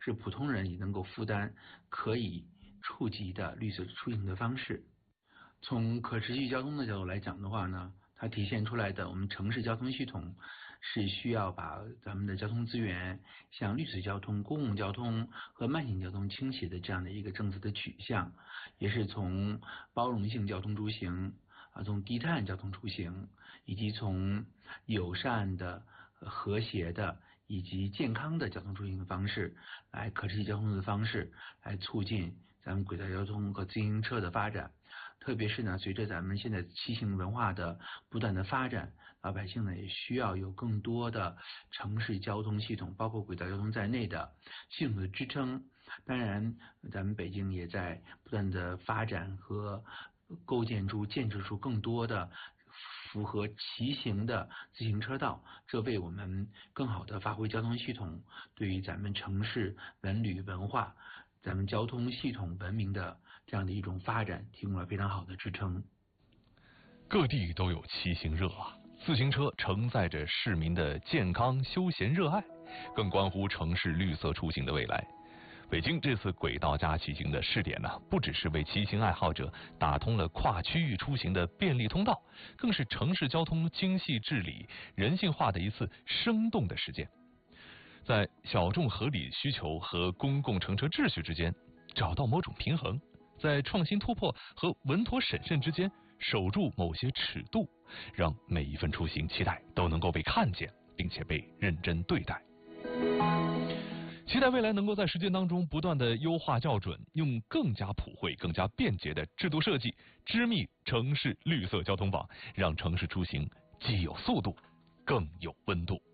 是普通人也能够负担、可以触及的绿色出行的方式。从可持续交通的角度来讲的话呢，它体现出来的我们城市交通系统是需要把咱们的交通资源向绿色交通、公共交通和慢行交通倾斜的这样的一个政策的取向，也是从包容性交通出行从低碳交通出行，以及从友善的、和谐的以及健康的交通出行的方式，来可持续交通的方式，来促进咱们轨道交通和自行车的发展。特别是呢，随着咱们现在骑行文化的不断的发展，老百姓呢也需要有更多的城市交通系统，包括轨道交通在内的系统的支撑。当然，咱们北京也在不断的发展和建设出更多的符合骑行的自行车道，这为我们更好的发挥交通系统对于咱们城市文旅文化、咱们交通系统文明的这样的一种发展提供了非常好的支撑。 各地都有骑行热啊，自行车承载着市民的健康休闲热爱，更关乎城市绿色出行的未来。北京这次轨道加骑行的试点呢，不只是为骑行爱好者打通了跨区域出行的便利通道，更是城市交通精细治理、人性化的一次生动的实践。在小众合理需求和公共乘车秩序之间找到某种平衡，在创新突破和稳妥审慎之间守住某些尺度，让每一份出行期待都能够被看见，并且被认真对待。期待未来能够在实践当中不断的优化校准，用更加普惠、更加便捷的制度设计，织密城市绿色交通网，让城市出行既有速度，更有温度。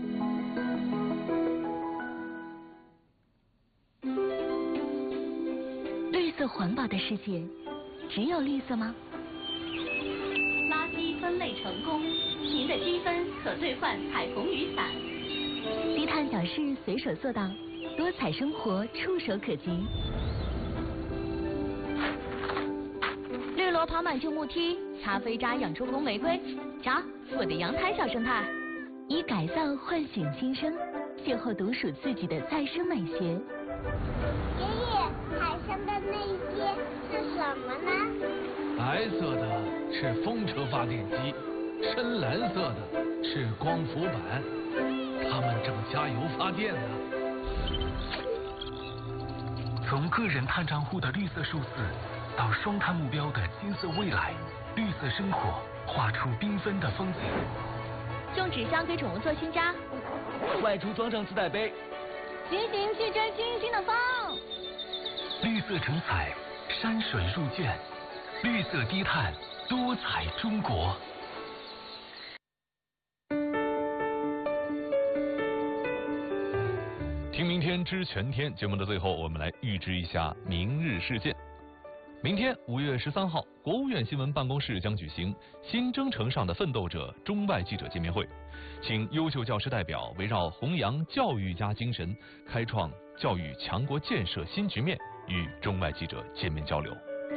绿色环保的世界，只有绿色吗？ 垃圾分类成功，您的积分可兑换彩虹雨伞。 低碳小事随手做到，多彩生活触手可及。绿萝跑满旧木梯，擦飞渣养出红玫瑰。瞧，我的阳台小生态。以改造唤醒新生，邂逅独属自己的再生美学。 爷爷，海上的那些是什么呢？ 白色的是风车发电机，深蓝色的是光伏板，它们正加油发电呢。 从个人碳账户的绿色数字，到双碳目标的金色未来，绿色生活画出缤纷的风景。 用纸箱给宠物做新家， 外出装上自带杯， 骑行去追星星的风。 绿色成彩，山水入卷，绿色低碳，多彩中国。 听明天知全天节目的最后，我们来预知一下明日事件。明天5月13号，国务院新闻办公室将举行新征程上的奋斗者中外记者见面会，请优秀教师代表围绕弘扬教育家精神，开创教育强国建设新局面，与中外记者见面交流。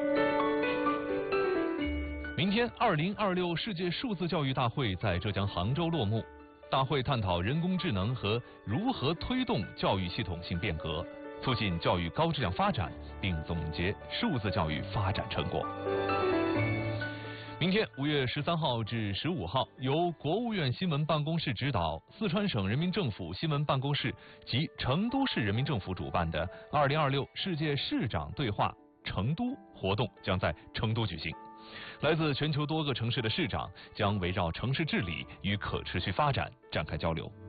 明天2026世界数字教育大会在浙江杭州落幕，大会探讨人工智能和如何推动教育系统性变革，促进教育高质量发展，并总结数字教育发展成果。明天5月13号至15号，由国务院新闻办公室指导，四川省人民政府新闻办公室及成都市人民政府主办的2026世界市长对话成都活动将在成都举行。来自全球多个城市的市长将围绕城市治理与可持续发展展开交流。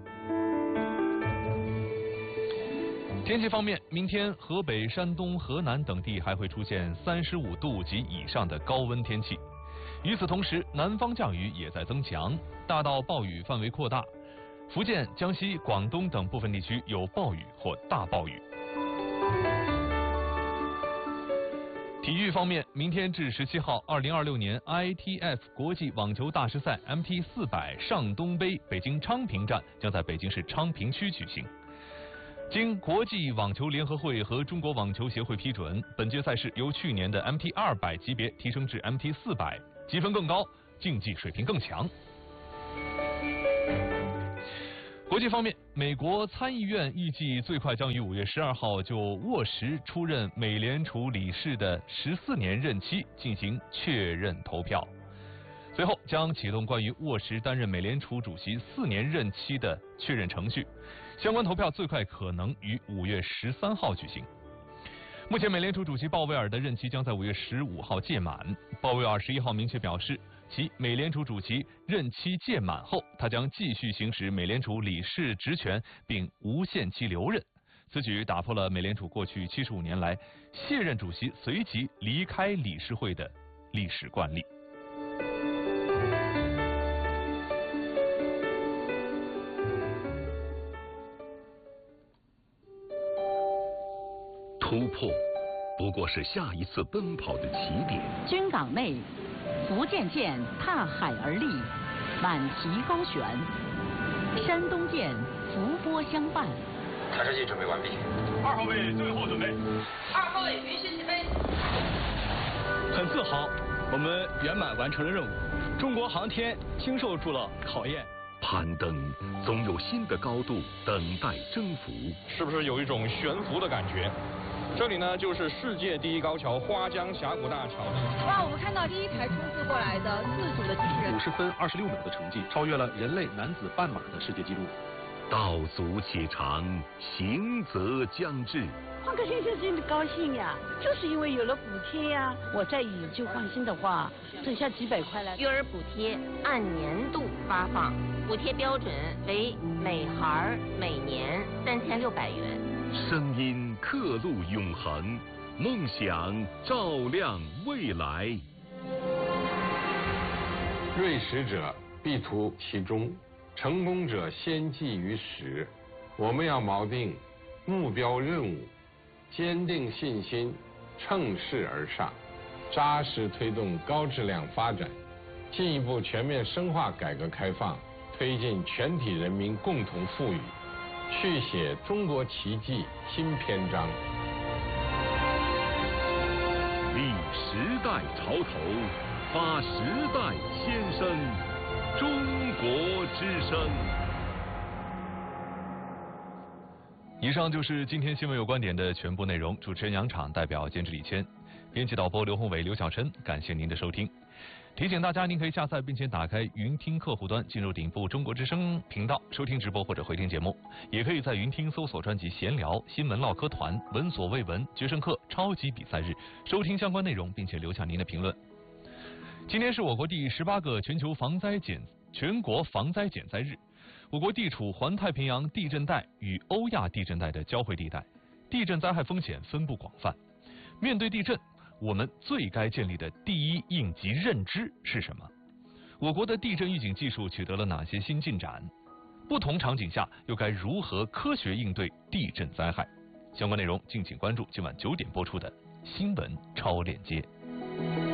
天气方面，明天河北、山东、河南等地还会出现35度及以上的高温天气。与此同时，南方降雨也在增强，大到暴雨范围扩大。福建、江西、广东等部分地区有暴雨或大暴雨。体育方面，明天至17号，2026年 ITF 国际网球大师赛 MT400上东杯北京昌平站将在北京市昌平区举行。经国际网球联合会和中国网球协会批准，本届赛事由去年的 MT200级别提升至 MT400，积分更高，竞技水平更强。国际方面， 美国参议院预计最快将于5月12号就沃什出任美联储理事的14年任期进行确认投票，随后将启动关于沃什担任美联储主席4年任期的确认程序，相关投票最快可能于5月13号举行。目前美联储主席鲍威尔的任期将在5月15号届满，鲍威尔21号明确表示，其美联储主席任期届满后，他将继续行使美联储理事职权，并无限期留任。此举打破了美联储过去75年来卸任主席随即离开理事会的历史惯例。 突破不过是下一次奔跑的起点。 军港内，福建舰踏海而立，满旗高悬；山东舰伏波相伴。 弹射器准备完毕。 2号位最后准备。 2号位允许起飞。 很自豪，我们圆满完成了任务。中国航天经受住了考验。 攀登总有新的高度等待征服。 是不是有一种悬浮的感觉？这里呢，就是世界第一高桥花江峡谷大桥。 哇，我们看到第一台冲刺过来的自主的机器人 ，50分26秒的成绩，超越了人类男子半马的世界纪录。 道阻且长，行则将至。 换个新车真的高兴呀，就是因为有了补贴呀。我再以旧换新的话，省下几百块来。 育儿补贴按年度发放，补贴标准为每孩每年3600元。 声音刻录永恒，梦想照亮未来。 锐实者必图其中，成功者先记于始。我们要锚定目标任务，坚定信心，乘势而上，扎实推动高质量发展，进一步全面深化改革开放，推进全体人民共同富裕，续写中国奇迹新篇章。 立时代潮头，发时代先声，中国之声。 以上就是今天新闻有观点的全部内容。主持人杨昶，代表监制李谦，编辑导播刘宏伟、刘晓琛，感谢您的收听。提醒大家，您可以下载并且打开云听客户端，进入顶部中国之声频道收听直播或者回听节目。也可以在云听搜索专辑闲聊、新闻唠嗑团、闻所未闻、决胜课、超级比赛日，收听相关内容，并且留下您的评论。今天是我国第18个全国防灾减灾日。我国地处环太平洋地震带与欧亚地震带的交汇地带，地震灾害风险分布广泛。面对地震，我们最该建立的第一应急认知是什么？我国的地震预警技术取得了哪些新进展？不同场景下又该如何科学应对地震灾害？相关内容敬请关注今晚9点播出的新闻超链接。